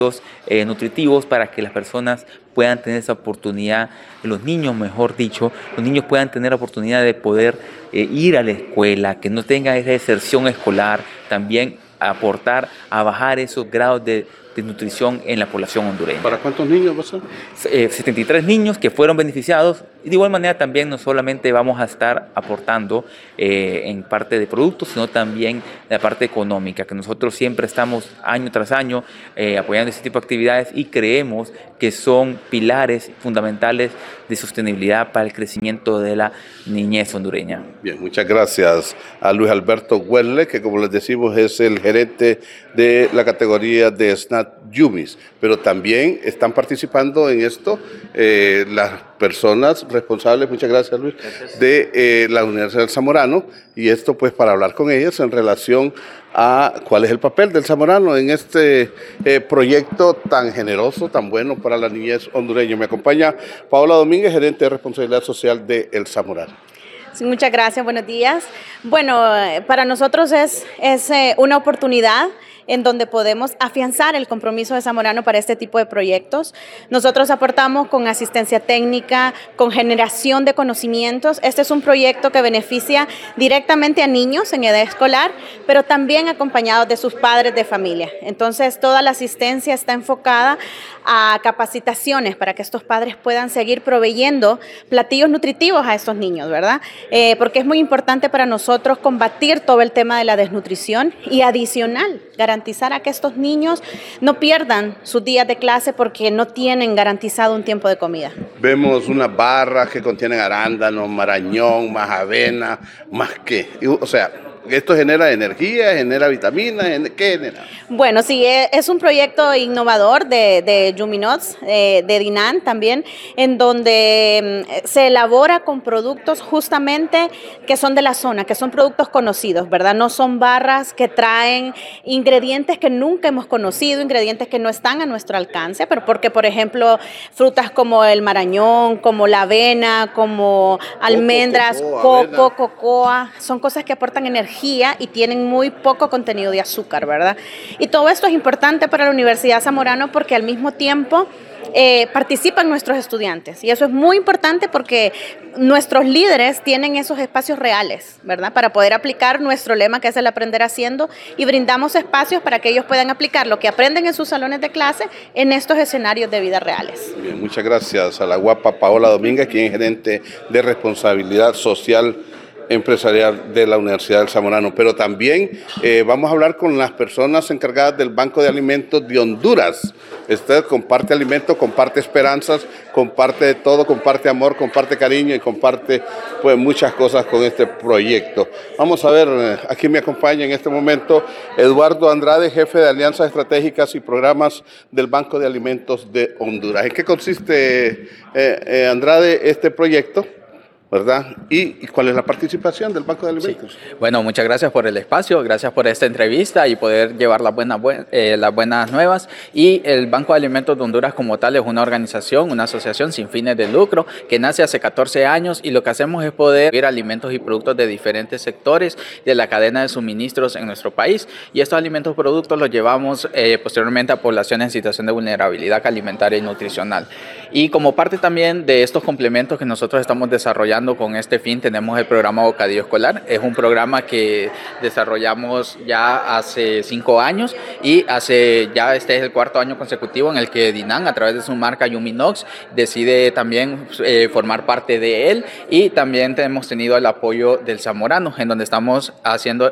nutritivos para que las personas puedan tener esa oportunidad, los niños mejor dicho, los niños puedan tener la oportunidad de poder ir a la escuela, que no tengan esa deserción escolar, también aportar a bajar esos grados de nutrición en la población hondureña. ¿Para cuántos niños va a ser? 73 niños que fueron beneficiados. Y de igual manera también no solamente vamos a estar aportando en parte de productos, sino también la parte económica, que nosotros siempre estamos año tras año apoyando este tipo de actividades y creemos que son pilares fundamentales de sostenibilidad para el crecimiento de la niñez hondureña. Bien, muchas gracias a Luis Alberto Huerle, que como les decimos es el gerente de la categoría de SNAP Yumis, pero también están participando en esto las personas responsables, muchas gracias Luis, de la Universidad del Zamorano, y esto pues para hablar con ellas en relación a cuál es el papel del Zamorano en este proyecto tan generoso, tan bueno para la niñez hondureña. Me acompaña Paola Domínguez, gerente de responsabilidad social de El Zamorano. Sí, muchas gracias, buenos días. Bueno, para nosotros es una oportunidad en donde podemos afianzar el compromiso de Zamorano para este tipo de proyectos. Nosotros aportamos con asistencia técnica, con generación de conocimientos. Este es un proyecto que beneficia directamente a niños en edad escolar, pero también acompañados de sus padres de familia. Entonces, toda la asistencia está enfocada a capacitaciones para que estos padres puedan seguir proveyendo platillos nutritivos a estos niños, ¿verdad? Porque es muy importante para nosotros combatir todo el tema de la desnutrición y adicional, garantizar a que estos niños no pierdan sus días de clase porque no tienen garantizado un tiempo de comida. Vemos unas barras que contienen arándanos, marañón, más avena, más qué. O sea, esto genera energía, genera vitaminas, ¿qué genera? Bueno, sí, es un proyecto innovador de Yuminots, de Dinan también, en donde se elabora con productos justamente que son de la zona, que son productos conocidos, ¿verdad? No son barras que traen ingredientes que nunca hemos conocido, ingredientes que no están a nuestro alcance, pero porque, por ejemplo, frutas como el marañón, como la avena, como almendras, coco, cocoa, son cosas que aportan energía y tienen muy poco contenido de azúcar, ¿verdad? Y todo esto es importante para la Universidad Zamorano porque al mismo tiempo participan nuestros estudiantes, y eso es muy importante porque nuestros líderes tienen esos espacios reales, ¿verdad? Para poder aplicar nuestro lema, que es el aprender haciendo, y brindamos espacios para que ellos puedan aplicar lo que aprenden en sus salones de clase en estos escenarios de vida reales. Bien, muchas gracias a la guapa Paola Domínguez, quien es gerente de responsabilidad social empresarial de la Universidad del Zamorano, pero también vamos a hablar con las personas encargadas del Banco de Alimentos de Honduras. Usted comparte alimentos, comparte esperanzas, comparte de todo, comparte amor, comparte cariño y comparte pues muchas cosas con este proyecto. Vamos a ver, aquí me acompaña en este momento Eduardo Andrade, jefe de Alianzas Estratégicas y Programas del Banco de Alimentos de Honduras. ¿En qué consiste, Andrade, este proyecto? ¿Verdad? ¿Y cuál es la participación del Banco de Alimentos? Sí. Bueno, muchas gracias por el espacio, gracias por esta entrevista y poder llevar las buenas nuevas. Y el Banco de Alimentos de Honduras como tal es una organización, una asociación sin fines de lucro que nace hace 14 años, y lo que hacemos es poder ver alimentos y productos de diferentes sectores de la cadena de suministros en nuestro país, y estos alimentos y productos los llevamos posteriormente a poblaciones en situación de vulnerabilidad alimentaria y nutricional. Y como parte también de estos complementos que nosotros estamos desarrollando con este fin, tenemos el programa Bocadillo Escolar. Es un programa que desarrollamos ya hace 5 años y ya este es el 4º año consecutivo en el que Dinan, a través de su marca Yuminox, decide también formar parte de él, y también hemos tenido el apoyo del Zamorano, en donde estamos haciendo